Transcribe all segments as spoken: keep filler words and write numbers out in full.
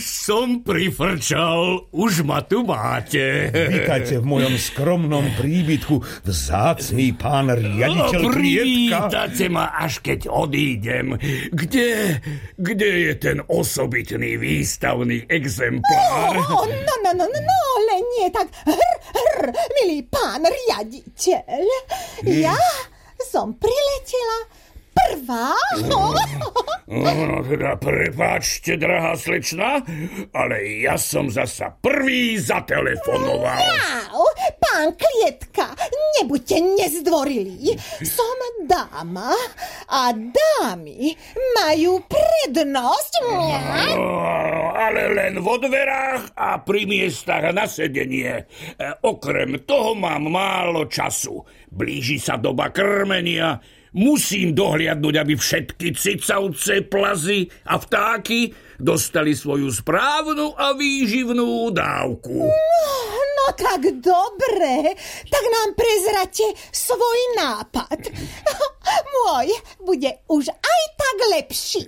Som prifrčal, už ma tu máte. Vítajte v mojom skromnom príbytku, vzácny pán riaditeľ Klietka. Privítate ma, až keď odídem. Kde, kde je ten osobitný výstavný exemplár? Oh, no, no, no, no, len nie tak hr, hr, milý pán riaditeľ. Ja som priletela prvá. No, teda prepáčte, drahá slečna, ale ja som zasa prvý zatelefonoval. Au, pán Klietka, nebuďte nezdvorilí. Som dáma a dámy majú prednosť. Ale len vo dverách a pri miestach na sedenie. Okrem toho mám málo času. Blíži sa doba krmenia. Musím dohliadnúť, aby všetky cicavce, plazy a vtáky dostali svoju správnu a výživnú dávku. No, no tak dobre, tak nám prezrate svoj nápad. Môj bude už aj tak lepší.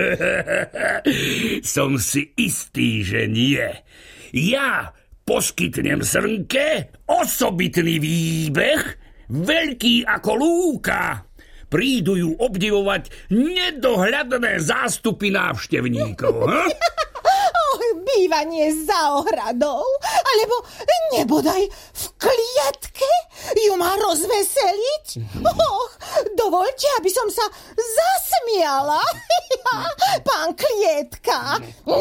Som si istý, že nie. Ja poskytnem Srnke osobitný výbeh, veľký ako lúka. Prídu ju obdivovať nedohľadné zástupy návštevníkov. Hm? Oh, bývanie za ohradou, alebo nebodaj v klietke ju má rozveseliť. Oh, dovoľte, aby som sa zasmiala. Pán Klietka.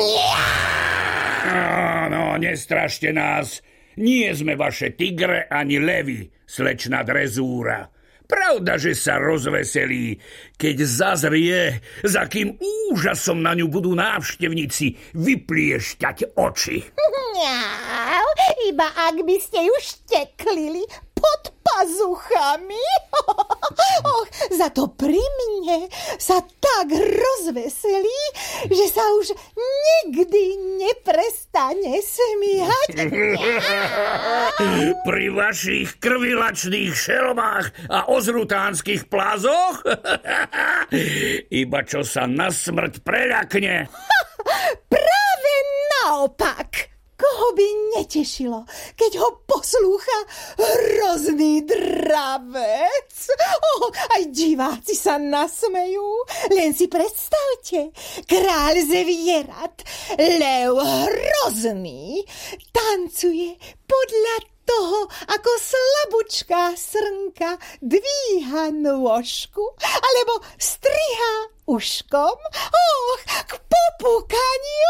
No, nestrašte nás. Nie sme vaše tigre ani levy, slečna Drezúra. Pravda, že sa rozveselí, keď zazrie, za kým úžasom na ňu budú návštevníci vypliešťať oči. Mňau, iba ak by ste ju šteklili pod pazuchami. Och, za to pri mne sa tak rozveselí, že sa už nikdy neprestane smiať. Pri vašich krvilačných šelmách a ozrutánskych plázoch? Iba čo sa na smrť preľakne. Práve naopak. Koho by netešilo, keď ho poslúcha hrozný dravec? Oh, aj diváci sa nasmejú. Len si predstavte, kráľ zvierat, lev hrozný, tancuje podľa toho, ako slabúčká Srnka dvíha nôžku alebo strihá uškom, oh, k popúkaniu.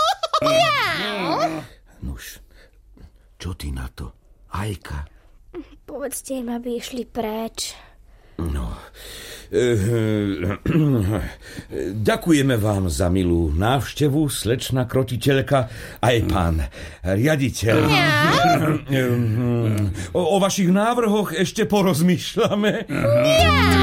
Nuž, čo ty na to, Ajka? Povedzte im, aby išli preč. No, e, ďakujeme vám za milú návštevu, slečna krotiteľka, aj pán riaditeľ. O, o vašich návrhoch ešte porozmýšľame.